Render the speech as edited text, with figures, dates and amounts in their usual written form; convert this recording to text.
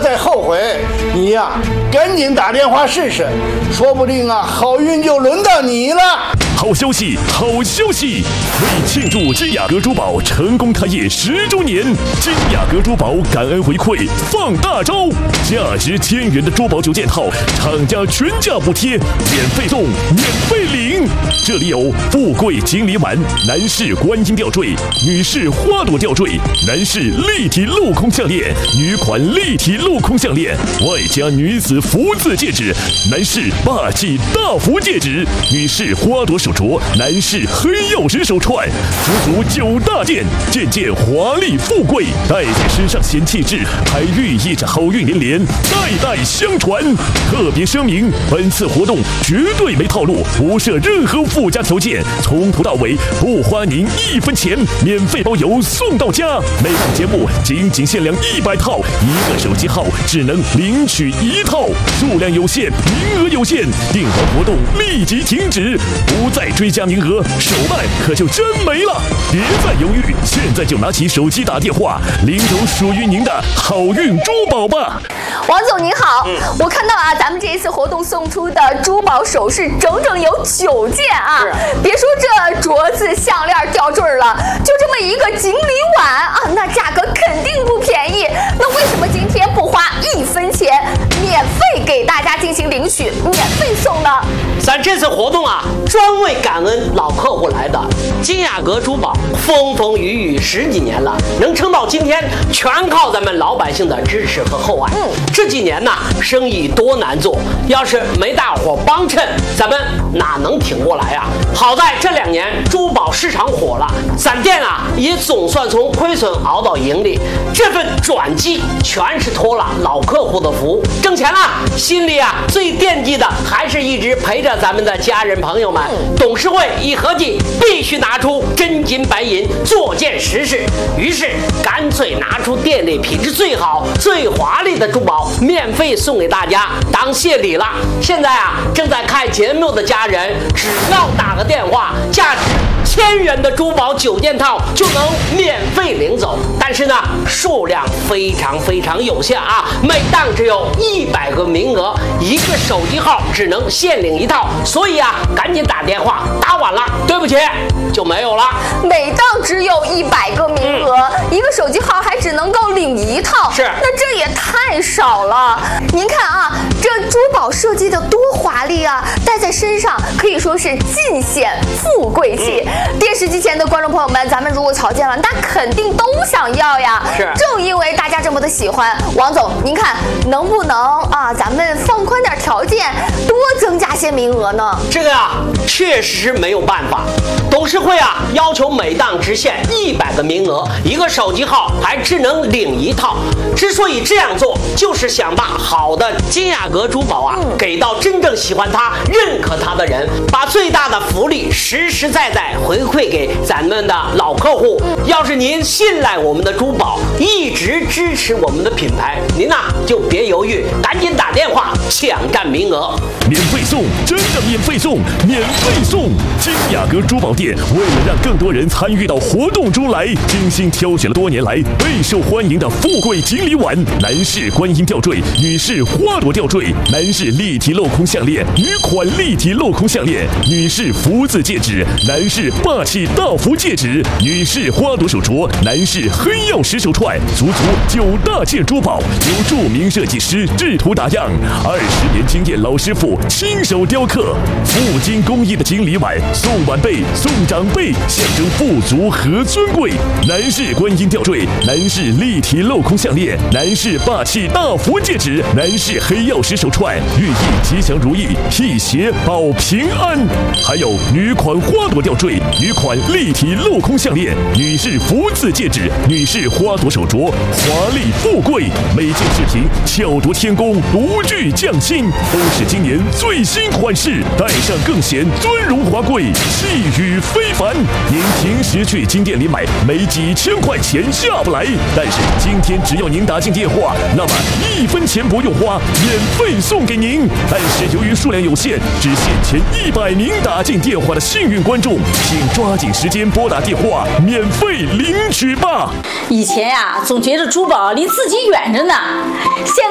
再后悔。你呀，赶紧打电话试试，说不定啊，好运就轮到你了。 好消息，好消息！为庆祝金雅阁珠宝成功开业10周年，金雅阁珠宝感恩回馈放大招，价值1000元的珠宝9件套，厂家全价补贴，免费送，免费领。这里有富贵锦鲤碗、男士观音吊坠、女士花朵吊坠、男士立体镂空项链、女款立体镂空项链，外加女子福字戒指、男士霸气大福戒指、女士花朵手镯、男士黑曜石手串，足9大件，件件华丽富贵，戴在身上显气质，还寓意着好运连连，代代相传。特别声明，本次活动绝对没套路，不设任何附加条件，从头到尾不花您1分钱，免费包邮送到家。每档节目仅限量100套，1个手机号只能领取1套，数量有限，名额有限，订完活动立即停止，不再追加名额，手慢可就真没了。别再犹豫，现在就拿起手机打电话，领走属于您的好运珠宝吧。 王总您好，我看到啊，咱们这一次活动送出的珠宝首饰整有9件啊，别说这镯子、项链、吊坠了，就这么一个锦鲤碗啊，那价格肯定不便宜。那为什么今天不花1分钱，免费给大家进行领取，免费送呢？ 咱这次活动啊，专为感恩老客户来的。金雅阁珠宝风风雨雨10几年了，能撑到今天，全靠咱们老百姓的支持和厚爱。这几年呢，生意多难做，要是没大伙帮衬，咱们哪能挺过来呀？好在这2年珠宝市场火了，咱店啊也总算从亏损熬到盈利。这份转机全是托了老客户的福，挣钱了，心里啊最惦记的还是一直陪着咱们的家人朋友们。董事会一合计，必须拿出真金白银做件实事，于是干脆拿出店内品质最好、最华丽的珠宝，免费送给大家当谢礼了。现在啊，正在看节目的家人，只要打个电话，价值1000元的珠宝9件套就能免费领走。但是呢，数量非常有限啊，每档只有100个名额，1个手机号只能限领1套，所以啊，赶紧打电话，打晚了，对不起，就没有了。 每档只有100个名额，1个手机号还只能够领1套， 是， 那这也太少了。您看啊，这珠宝设计的多华丽啊，戴在身上可以说是尽显富贵气。电视机前的观众朋友们，咱们如果瞧见了，那肯定都想要呀。 是， 正因为大家这么的喜欢，王总，您看能不能啊，咱们放宽点条件，多增加些名额呢？ 这个啊，确实是没有办法。董事会啊，要求每档只限100个名额，1个手机号还只能领1套。之所以这样做，就是想把好的金雅阁珠宝啊，给到真正喜欢它、认可它的人，把最大的福利实实在在回馈给咱们的老客户。要是您信赖我们的珠宝，一直支持我们的品牌，您呐就别犹豫，赶紧打电话抢占名额。 免费送，真的免费送，免费送！金雅阁珠宝店为了让更多人参与到活动中来，精心挑选了多年来备受欢迎的富贵锦鲤碗、男士观音吊坠、女士花朵吊坠、男士立体镂空项链、女款立体镂空项链、女士福字戒指、男士霸气大福戒指、女士花朵手镯、男士黑曜石手串，足9大件珠宝，由著名设计师制图打样，20年经验老师傅亲手雕刻，富金工艺的锦鲤碗，送晚辈送长辈，象征富足和尊贵。男士观音吊坠，男士立体镂空项链，男士霸气大福戒指，男士黑曜石手串，寓意吉祥如意、辟邪保平安。还有女款花朵吊坠、女款立体镂空项链、女士福字戒指、女士花朵手镯，华丽富贵。每件饰品巧夺天工，独具匠心，都是今年最新款式，戴上更显尊荣华贵，气宇非凡。您平时去金店里买，没几千块钱下不来，但是今天只要您打进电话，那么1分钱不用花，免费送给您。但是由于数量有限，只限前100名打进电话的幸运观众，请抓紧时间拨打电话，免费领取吧。 以前呀，总觉得珠宝离自己远着呢，现